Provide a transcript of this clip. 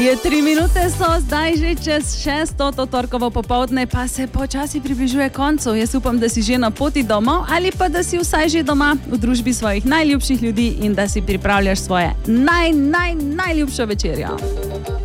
Je 3 minute so, zdaj že čez 6. torkovo popoldne, pa se počasi približuje koncu. Jaz upam, da si že na poti domov ali pa da si vsaj že doma v družbi svojih najljubših ljudi in da si pripravljaš svoje najljubšo večerjo.